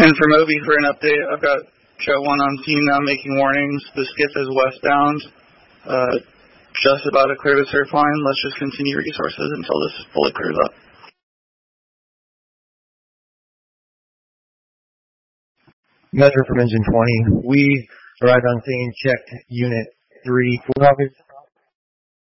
10 for Moby for an update. I've got Jet 1 on scene now making warnings. The skiff is westbound. Just about to clear the surf line. Let's just continue resources until this fully clears up. Measure from Engine 20. We arrived on scene, checked Unit 3.